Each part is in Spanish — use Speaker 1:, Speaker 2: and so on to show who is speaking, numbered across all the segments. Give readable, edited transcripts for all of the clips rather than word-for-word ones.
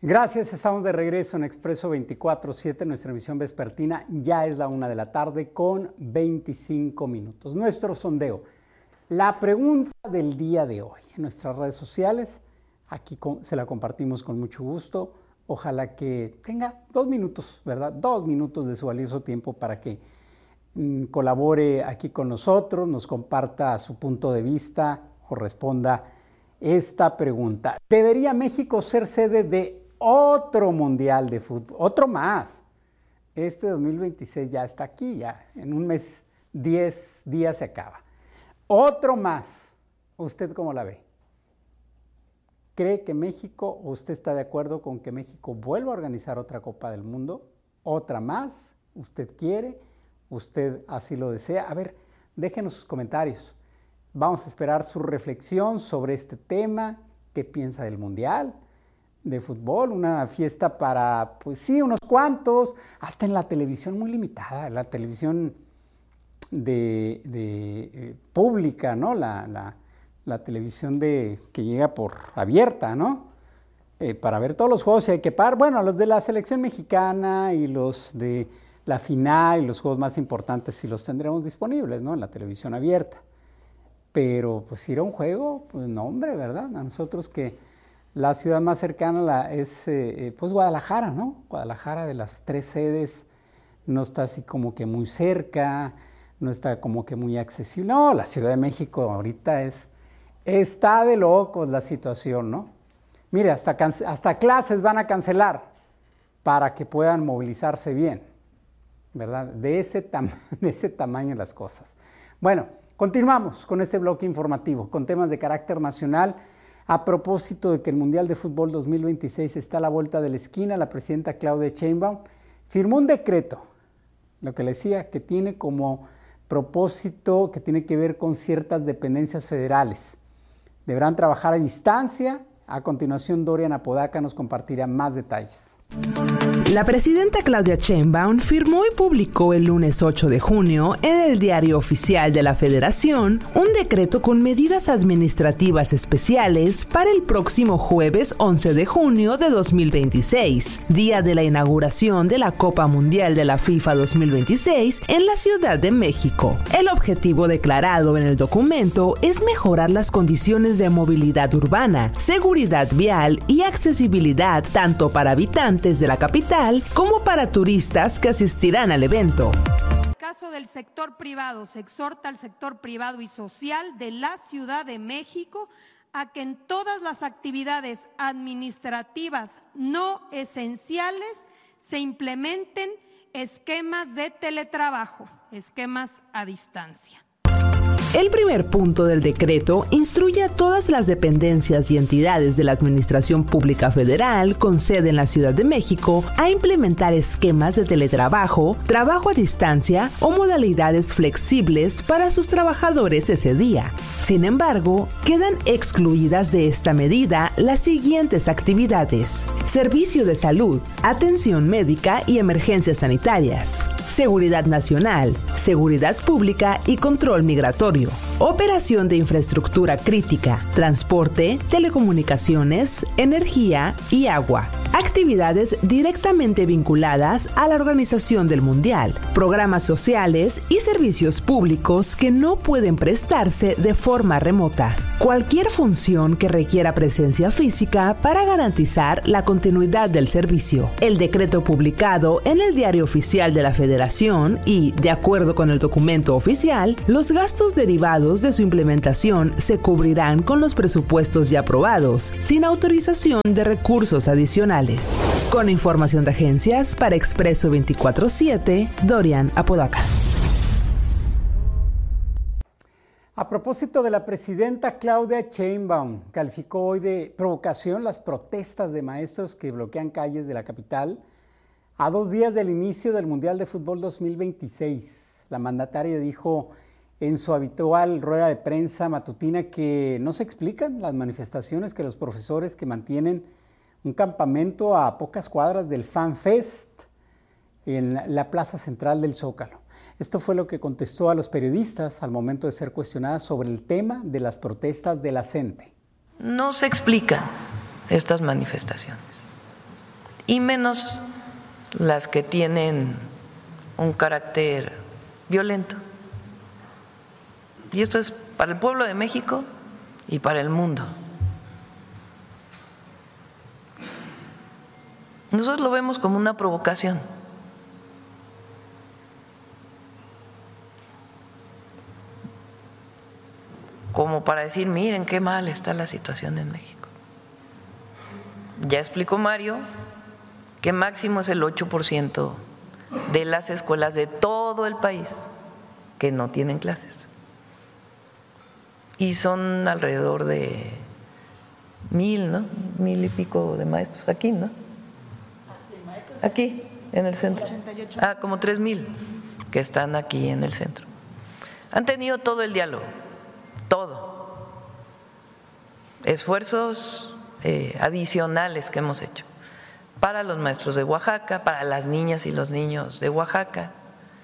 Speaker 1: Gracias, estamos de regreso en Expreso 24/7, nuestra emisión vespertina. Ya es la 1 de la tarde con 25 minutos. Nuestro sondeo, la pregunta del día de hoy en nuestras redes sociales, aquí se la compartimos con mucho gusto. Ojalá que tenga 2 minutos, ¿verdad? 2 minutos de su valioso tiempo para que colabore aquí con nosotros, nos comparta su punto de vista o responda esta pregunta. ¿Debería México ser sede de otro mundial de fútbol? Otro más. Este 2026 ya está aquí, ya en un mes, 10 días se acaba. Otro más. ¿Usted cómo la ve? ¿Cree que México, o usted está de acuerdo con que México vuelva a organizar otra Copa del Mundo? ¿Otra más? ¿Usted quiere? ¿Usted así lo desea? A ver, déjenos sus comentarios. Vamos a esperar su reflexión sobre este tema. ¿Qué piensa del mundial de fútbol? Una fiesta para, pues sí, unos cuantos, hasta en la televisión muy limitada, la televisión pública, ¿no? La televisión que llega por abierta, ¿no? Para ver todos los juegos, si hay que parar. Bueno, los de la selección mexicana y los de la final y los juegos más importantes sí los tendremos disponibles, ¿no? En la televisión abierta. Pero pues ir a un juego, pues no, hombre, ¿verdad? A nosotros que la ciudad más cercana es pues Guadalajara, ¿no? Guadalajara, de las 3 sedes, no está así como que muy cerca, no está como que muy accesible. No, la Ciudad de México ahorita está de locos la situación, ¿no? Mire, hasta clases van a cancelar para que puedan movilizarse bien, ¿verdad? De ese tamaño las cosas. Bueno, continuamos con este bloque informativo, con temas de carácter nacional. A propósito de que el Mundial de Fútbol 2026 está a la vuelta de la esquina, la presidenta Claudia Sheinbaum firmó un decreto, lo que le decía, que tiene como propósito, que tiene que ver con ciertas dependencias federales. Deberán trabajar a distancia. A continuación, Dorian Apodaca nos compartirá más detalles.
Speaker 2: La presidenta Claudia Sheinbaum firmó y publicó el lunes 8 de junio en el Diario Oficial de la Federación un decreto con medidas administrativas especiales para el próximo jueves 11 de junio de 2026, día de la inauguración de la Copa Mundial de la FIFA 2026 en la Ciudad de México. El objetivo declarado en el documento es mejorar las condiciones de movilidad urbana, seguridad vial y accesibilidad tanto para habitantes de la capital como para turistas que asistirán al evento.
Speaker 3: En el caso del sector privado, se exhorta al sector privado y social de la Ciudad de México a que en todas las actividades administrativas no esenciales se implementen esquemas de teletrabajo, esquemas a distancia.
Speaker 2: El primer punto del decreto instruye a todas las dependencias y entidades de la Administración Pública Federal con sede en la Ciudad de México a implementar esquemas de teletrabajo, trabajo a distancia o modalidades flexibles para sus trabajadores ese día. Sin embargo, quedan excluidas de esta medida las siguientes actividades: servicio de salud, atención médica y emergencias sanitarias, seguridad nacional, seguridad pública y control migratorio, operación de infraestructura crítica, transporte, telecomunicaciones, energía y agua, actividades directamente vinculadas a la organización del Mundial, programas sociales y servicios públicos que no pueden prestarse de forma remota. Cualquier función que requiera presencia física para garantizar la continuidad del servicio. El decreto publicado en el Diario Oficial de la Federación y, de acuerdo con el documento oficial, los gastos derivados de su implementación se cubrirán con los presupuestos ya aprobados, sin autorización de recursos adicionales. Con información de agencias, para Expreso 24/7, Dorian Apodaca.
Speaker 1: A propósito de la presidenta Claudia Sheinbaum, calificó hoy de provocación las protestas de maestros que bloquean calles de la capital a 2 días del inicio del Mundial de Fútbol 2026. La mandataria dijo en su habitual rueda de prensa matutina que no se explican las manifestaciones que los profesores que mantienen un campamento a pocas cuadras del Fan Fest en la plaza central del Zócalo. Esto fue lo que contestó a los periodistas al momento de ser cuestionada sobre el tema de las protestas de la CENTE.
Speaker 4: No se explican estas manifestaciones. y menos las que tienen un carácter violento. Y esto es para el pueblo de México y para el mundo. Nosotros lo vemos como una provocación. Como para decir, miren qué mal está la situación en México. Ya explicó Mario que máximo es el 8% de las escuelas de todo el país que no tienen clases. Y son alrededor de 1,000, ¿no? 1,000 y pico de maestros aquí, ¿no? Aquí, en el centro. Como 3,000 que están aquí en el centro. Han tenido todo el diálogo, todo. Esfuerzos adicionales que hemos hecho para los maestros de Oaxaca, para las niñas y los niños de Oaxaca.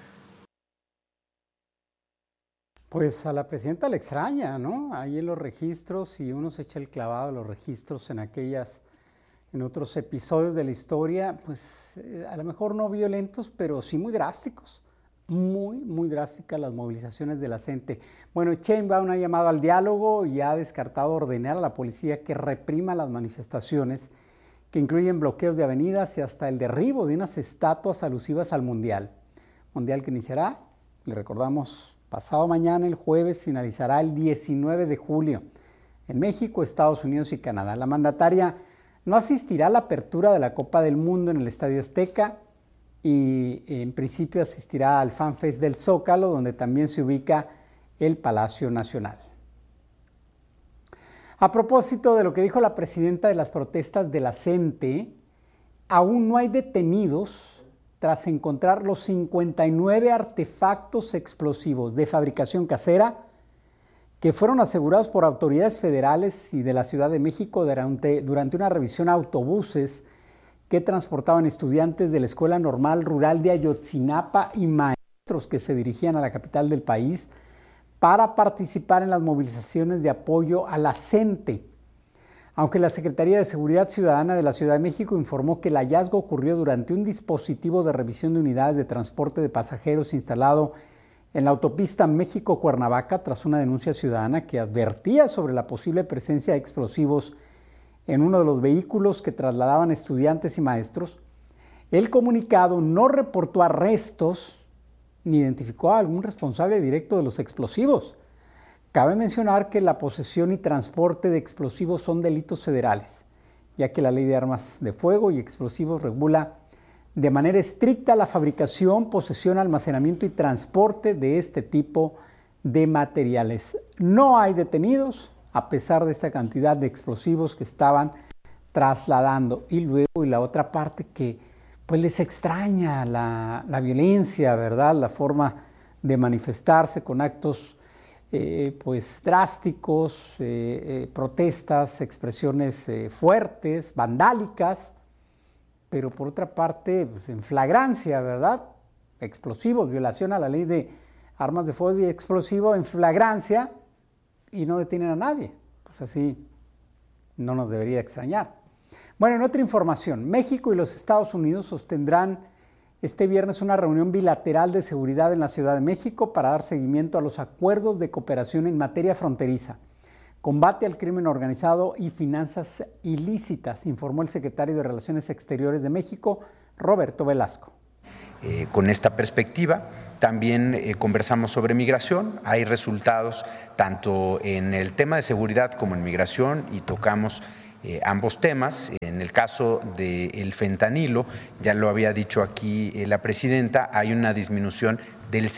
Speaker 1: Pues a la presidenta le extraña, ¿no? Ahí en los registros, si uno se echa el clavado de los registros en otros episodios de la historia, pues a lo mejor no violentos, pero sí muy drásticos. Muy drásticas las movilizaciones de la gente. Bueno, Sheinbaum ha llamado al diálogo y ha descartado ordenar a la policía que reprima las manifestaciones, que incluyen bloqueos de avenidas y hasta el derribo de unas estatuas alusivas al Mundial que iniciará, le recordamos, pasado mañana, el jueves, finalizará el 19 de julio en México, Estados Unidos y Canadá. La mandataria no asistirá a la apertura de la Copa del Mundo en el Estadio Azteca y en principio asistirá al FanFest del Zócalo, donde también se ubica el Palacio Nacional. A propósito de lo que dijo la presidenta de las protestas de la CENTE, aún no hay detenidos tras encontrar los 59 artefactos explosivos de fabricación casera que fueron asegurados por autoridades federales y de la Ciudad de México durante una revisión a autobuses que transportaban estudiantes de la Escuela Normal Rural de Ayotzinapa y maestros que se dirigían a la capital del país para participar en las movilizaciones de apoyo a la CENTE. Aunque la Secretaría de Seguridad Ciudadana de la Ciudad de México informó que el hallazgo ocurrió durante un dispositivo de revisión de unidades de transporte de pasajeros instalado en la autopista México-Cuernavaca tras una denuncia ciudadana que advertía sobre la posible presencia de explosivos en uno de los vehículos que trasladaban estudiantes y maestros, el comunicado no reportó arrestos ni identificó a algún responsable directo de los explosivos. Cabe mencionar que la posesión y transporte de explosivos son delitos federales, ya que la Ley de Armas de Fuego y Explosivos regula de manera estricta la fabricación, posesión, almacenamiento y transporte de este tipo de materiales. No hay detenidos, a pesar de esta cantidad de explosivos que estaban trasladando. Y luego, y la otra parte que pues les extraña la violencia, ¿verdad? La forma de manifestarse con actos pues drásticos, protestas, expresiones fuertes, vandálicas, pero por otra parte pues, en flagrancia, ¿verdad? Explosivos, violación a la Ley de Armas de Fuego y Explosivo en flagrancia, y no detienen a nadie. Pues así no nos debería extrañar. Bueno, en otra información, México y los Estados Unidos sostendrán este viernes una reunión bilateral de seguridad en la Ciudad de México para dar seguimiento a los acuerdos de cooperación en materia fronteriza, combate al crimen organizado y finanzas ilícitas, informó el secretario de Relaciones Exteriores de México, Roberto Velasco.
Speaker 5: Con esta perspectiva, también conversamos sobre migración. Hay resultados tanto en el tema de seguridad como en migración y tocamos ambos temas. En el caso del fentanilo, ya lo había dicho aquí la presidenta, hay una disminución del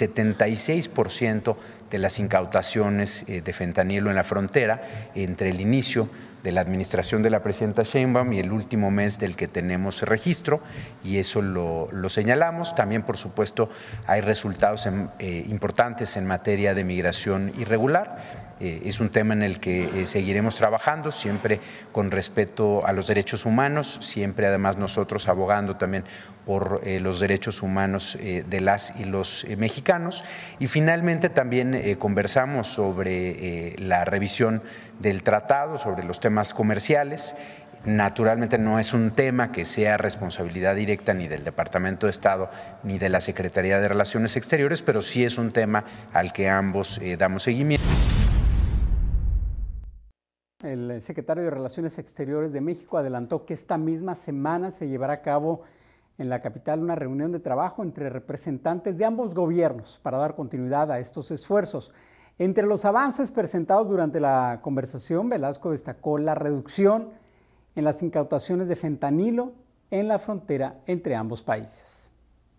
Speaker 5: 76% de las incautaciones de fentanilo en la frontera entre el inicio de la administración de la presidenta Sheinbaum y el último mes del que tenemos registro, y eso lo señalamos. También, por supuesto, hay resultados importantes en materia de migración irregular. Es un tema en el que seguiremos trabajando, siempre con respeto a los derechos humanos, siempre además nosotros abogando también por los derechos humanos de las y los mexicanos. Y finalmente también conversamos sobre la revisión del tratado, sobre los temas comerciales. Naturalmente no es un tema que sea responsabilidad directa ni del Departamento de Estado ni de la Secretaría de Relaciones Exteriores, pero sí es un tema al que ambos damos seguimiento.
Speaker 1: El secretario de Relaciones Exteriores de México adelantó que esta misma semana se llevará a cabo en la capital una reunión de trabajo entre representantes de ambos gobiernos para dar continuidad a estos esfuerzos. Entre los avances presentados durante la conversación, Velasco destacó la reducción en las incautaciones de fentanilo en la frontera entre ambos países.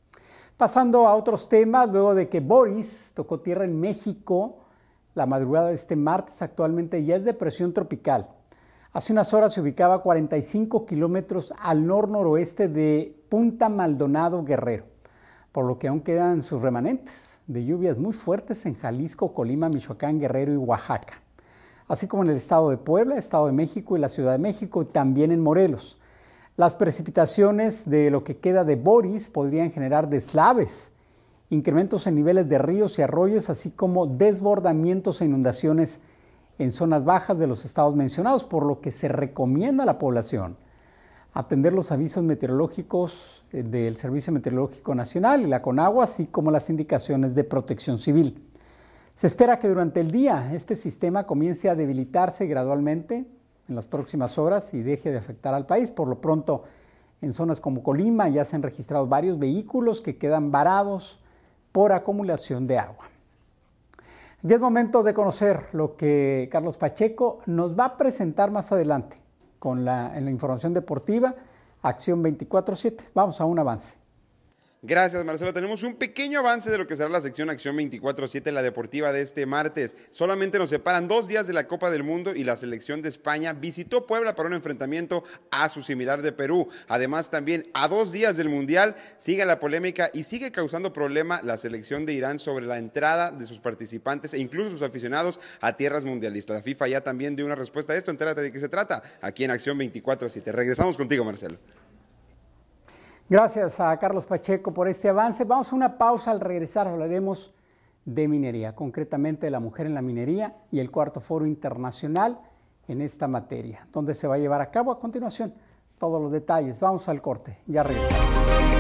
Speaker 1: Pasando a otros temas, luego de que Boris tocó tierra en México la madrugada de este martes, actualmente ya es depresión tropical. Hace unas horas se ubicaba a 45 kilómetros al nor-noroeste de Punta Maldonado, Guerrero, por lo que aún quedan sus remanentes de lluvias muy fuertes en Jalisco, Colima, Michoacán, Guerrero y Oaxaca, así como en el estado de Puebla, Estado de México y la Ciudad de México, y también en Morelos. Las precipitaciones de lo que queda de Boris podrían generar deslaves, incrementos en niveles de ríos y arroyos, así como desbordamientos e inundaciones en zonas bajas de los estados mencionados, por lo que se recomienda a la población atender los avisos meteorológicos del Servicio Meteorológico Nacional y la CONAGUA, así como las indicaciones de Protección Civil. Se espera que durante el día este sistema comience a debilitarse gradualmente en las próximas horas y deje de afectar al país. Por lo pronto, en zonas como Colima ya se han registrado varios vehículos que quedan varados por acumulación de agua. Ya es momento de conocer lo que Carlos Pacheco nos va a presentar más adelante en la información deportiva, Acción 24/7. Vamos a un avance.
Speaker 6: Gracias, Marcelo. Tenemos un pequeño avance de lo que será la sección Acción 24/7, la deportiva de este martes. Solamente nos separan 2 días de la Copa del Mundo y la selección de España visitó Puebla para un enfrentamiento a su similar de Perú. Además, también a 2 días del Mundial sigue la polémica y sigue causando problema la selección de Irán sobre la entrada de sus participantes e incluso sus aficionados a tierras mundialistas. La FIFA ya también dio una respuesta a esto. Entérate de qué se trata aquí en Acción 24/7. Regresamos contigo, Marcelo.
Speaker 1: Gracias a Carlos Pacheco por este avance. Vamos a una pausa. Al regresar hablaremos de minería, concretamente de la mujer en la minería y el cuarto foro internacional en esta materia, donde se va a llevar a cabo a continuación todos los detalles. Vamos al corte, ya regresamos.